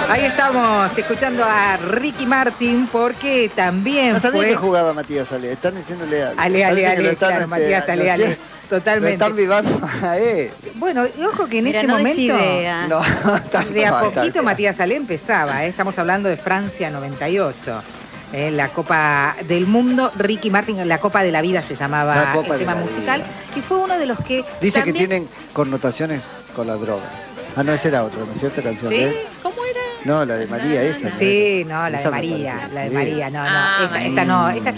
Ahí estamos escuchando a Ricky Martin porque también no sabía fue... que jugaba Matías Ale. Están diciéndole Ale, claro, Matías Ale. Totalmente. Lo están vivando a él. Bueno, y ojo que en ese no momento, de a poquito Matías Ale empezaba. Estamos hablando de Francia 98. La Copa del Mundo, Ricky Martin, la Copa de la Vida se llamaba el tema musical. Y fue uno de los que... Dice también... que tienen connotaciones con la droga. Ah, no, esa era otra, ¿no es cierto? Canción ¿Sí? de él. ¿Cómo era? No, la de María, esa. Sí, no, la esa de María, parece, la de sí. María, no, Ah, no. Esta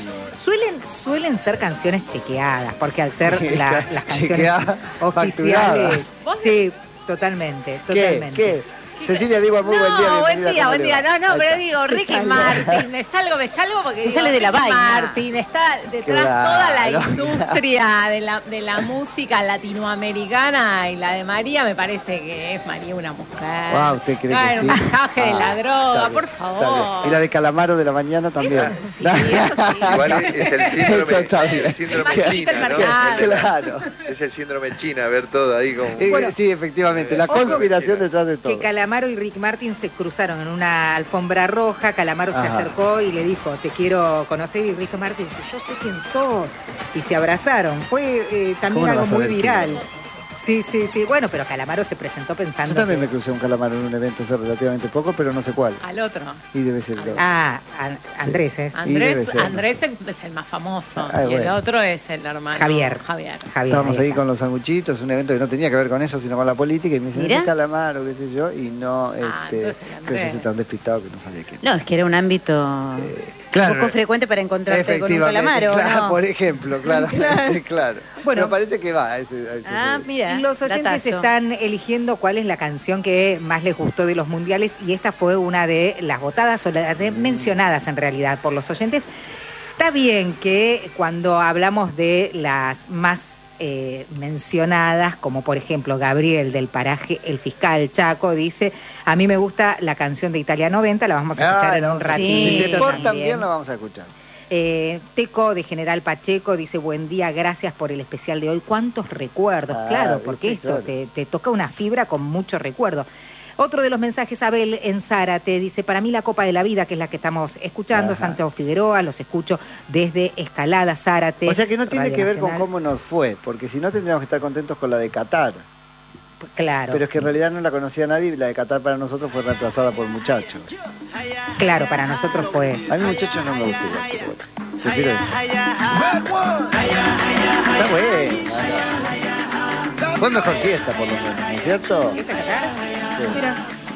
suelen ser canciones chequeadas, porque al ser las canciones chequeadas, oficiales. ¿Vos? Sí, totalmente. ¿Qué? Cecilia, digo, muy buen día, bienvenida. Buen día. No, pero digo, Se Ricky salva. Martin, me salgo porque Se digo, sale de la Ricky vaina. Martin está detrás Claro. toda la industria de la música latinoamericana, y la de María me parece que es María una mujer. Wow, ¿usted cree que sí? Un mensaje de la droga, está bien, por está bien. favor. Y la de Calamaro de la mañana también. Eso sí. Igual es el síndrome, Eso está bien. el síndrome Machista China, el ¿no? mercado. Claro. Es el síndrome China, ver todo ahí como... Sí, efectivamente. La Ojo, conspiración detrás de todo. Que Calamaro y Ricky Martin se cruzaron en una alfombra roja. Calamaro se Ajá. acercó y le dijo, te quiero conocer, y Ricky Martin dice, yo sé quién sos, y se abrazaron. Fue también ¿Cómo no algo vas a muy ver viral. Sí. Bueno, pero Calamaro se presentó pensando Yo también que- me crucé un calamaro en un evento hace relativamente poco, pero no sé cuál. Al otro. Y debe ser yo. Andrés es. debe ser. Andrés es el más famoso, Ah, y el bueno. otro es el hermano Javier. Estábamos ahí está. con los sanguchitos, un evento que no tenía que ver con eso, sino con la política, y me dicen, Mirá. ¿es calamaro, qué sé yo? Y no, entonces el Andrés. pero yo soy tan despistado que no sabía quién. No, es que era un ámbito poco frecuente para encontrarte con un calamaro, claro, ¿no? por ejemplo, claramente, claro. Bueno. Me parece que va a ese Mira, Y los oyentes datazo. están eligiendo cuál es la canción que más les gustó de los mundiales, y esta fue una de las votadas o las mencionadas en realidad por los oyentes. Está bien que cuando hablamos de las más mencionadas, como por ejemplo Gabriel del paraje El Fiscal Chaco, dice, a mí me gusta la canción de Italia 90, la vamos a escuchar en un ratito. Si se portan también. bien, la vamos a escuchar. Teco de General Pacheco dice, buen día, gracias por el especial de hoy. ¿Cuántos recuerdos? Claro, porque viste, esto claro. te toca una fibra con mucho recuerdo. Otro de los mensajes, Abel en Zárate, dice, para mí la Copa de la Vida, que es la que estamos escuchando, Ajá. Santiago Figueroa, los escucho desde Escalada, Zárate. O sea que no tiene Radio que ver con Nacional. cómo nos fue, porque si no tendríamos que estar contentos con la de Qatar. Claro, Pero es que en realidad no la conocía nadie y la de Qatar para nosotros fue reemplazada por Muchachos. claro, para nosotros fue... A mí Muchachos no me gusta igual, pero bueno. Prefiero eso. Está bueno. Fue mejor fiesta por lo menos, ¿no es cierto? ¿Esta Qatar? Sí. Mira.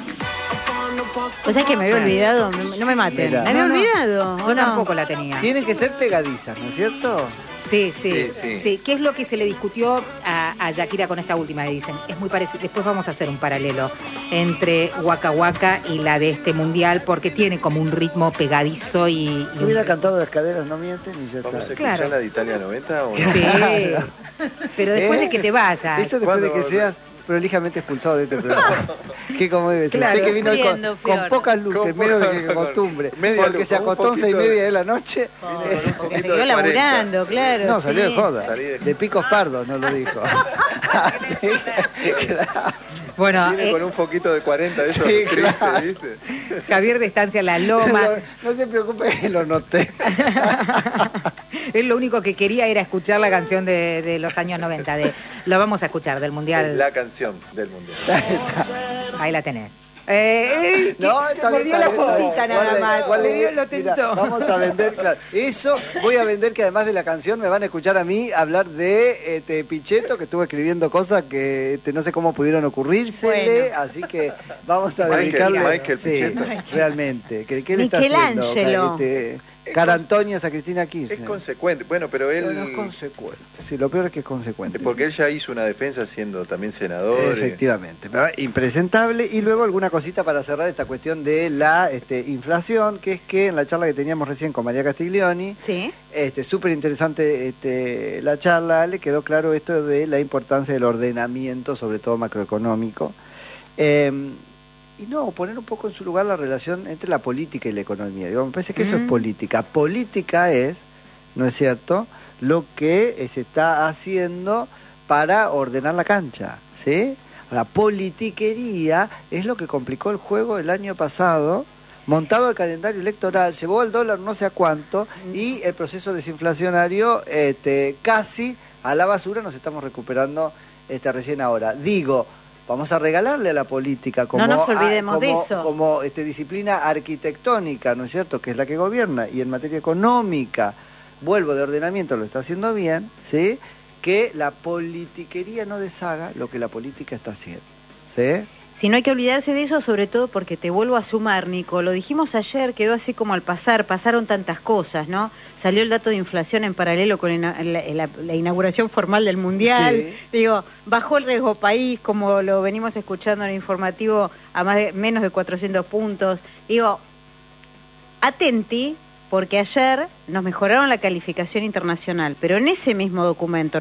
O sea, que me había olvidado, no me maten. Mira. Me había No, no. olvidado. Yo ¿o no? tampoco la tenía. Tienen que ser pegadizas, ¿no es cierto? Sí. Sí. ¿Qué es lo que se le discutió a Shakira con esta última? Dicen, es muy parecido. Después vamos a hacer un paralelo entre Waka Waka y la de este mundial, porque tiene como un ritmo pegadizo y Hubiera cantado Las caderas no mienten y ya ¿Vamos a está. escuchar Claro. la de Italia 90 o no? Sí. Pero después de que te vayas. Eso después de que ¿Cuándo? seas prolijamente expulsado de este programa. ¿Qué como debe ser? Claro, Usted que vino hoy sufriendo, con Flor. pocas luces, Con menos de poca- que costumbre. media Porque luz, se con un acostó 6:30 poquito de- de la noche. Porque siguió laburando, claro. No, salió sí. de joda. Salí de- De picos pardos, no lo dijo. Así que, claro. Bueno, Viene con un foquito de 40 de esos Sí, tristes, claro. ¿viste? Javier de Estancia La Loma. No se preocupe que lo noté. Él lo único que quería era escuchar la canción de los años 90. Lo vamos a escuchar del Es mundial. la canción del mundial. Ahí la tenés. No, está me bien, dio está la bien, está bien. puntita nada Guarde, más. guarde, Me dio, lo mira, tentó. vamos a vender, claro. Eso, voy a vender que además de la canción me van a escuchar a mí hablar de Pichetto, que estuvo escribiendo cosas que no sé cómo pudieron ocurrírsele, Bueno. así que vamos a Michael, dedicarle. Michael sí, Pichetto. realmente. ¿Qué le está haciendo? Michelangelo. Carantoñas a Cristina Kirchner. Es consecuente. Bueno, pero él... No, no es consecuente. Sí, lo peor es que es consecuente. Porque él ya hizo una defensa siendo también senador. Efectivamente, pero impresentable. Y luego alguna cosita para cerrar esta cuestión de la inflación, que es que en la charla que teníamos recién con María Castiglioni, Sí. súper interesante la charla, le quedó claro esto de la importancia del ordenamiento, sobre todo macroeconómico. Y no, poner un poco en su lugar la relación entre la política y la economía. Digo, me parece que eso es política. Política es, ¿no es cierto?, lo que se está haciendo para ordenar la cancha, ¿sí? La politiquería es lo que complicó el juego el año pasado, montado el calendario electoral, llevó al dólar no sé a cuánto, y el proceso desinflacionario casi a la basura. Nos estamos recuperando recién ahora. Digo, vamos a regalarle a la política como, no nos olvidemos de eso. Como disciplina arquitectónica, ¿no es cierto?, que es la que gobierna, y en materia económica, vuelvo, de ordenamiento, lo está haciendo bien, ¿sí?, que la politiquería no deshaga lo que la política está haciendo, ¿sí? Si no hay que olvidarse de eso, sobre todo porque te vuelvo a sumar, Nico, lo dijimos ayer, quedó así como al pasar, pasaron tantas cosas, ¿no? Salió el dato de inflación en paralelo con la inauguración formal del Mundial, sí. Digo, bajó el riesgo país, como lo venimos escuchando en el informativo, a menos de 400 puntos. Digo, atenti, porque ayer nos mejoraron la calificación internacional, pero en ese mismo documento